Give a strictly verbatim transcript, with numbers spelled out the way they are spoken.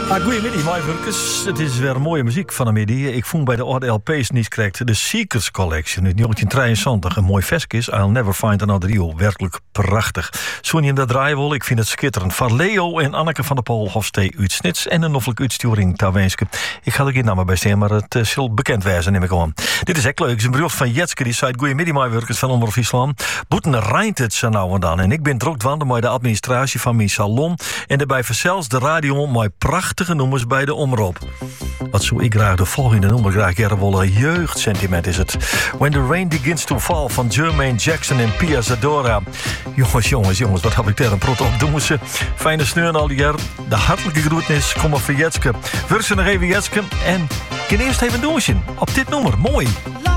Ah, goedemiddag, mijn werkers. Het is weer mooie muziek van de middag. Ik vond bij de oude L P's niet correct de Seekers Collection uit negentien drieënzestig. Een mooi vestjes. I'll never find another you. Werkelijk prachtig. Sonja dat draaien wil, ik vind het schitterend. Van Leo en Anneke van der Pol Hofstee uit Snits en een noffelijke uitsturing ter Weenske. Ik ga er geen namen bij staan, maar het uh, zal bekend wezen, neem ik aan. Dit is echt leuk. Het is een bericht van Jetske, die zei: goedemiddag, mijn werkers van Omroep Friesland. Boeten rijnt het zo nou en dan. En ik ben druk dwanden met de administratie van mijn salon. En daarbij verzels de radio met prachtige nummers bij de omroep. Wat zou ik graag de volgende nummer graag gerne willen? Jeugdsentiment is het. When the Rain Begins to Fall van Jermaine Jackson en Pia Zadora. Jongens, jongens, jongens, wat heb ik daar een prot op? Doen ze. Fijne sneeuw al die jaar. De hartelijke groetnis. Kom maar voor Jetske. Wursen nog even Jetske. En ik eerst even douchen op dit nummer. Mooi.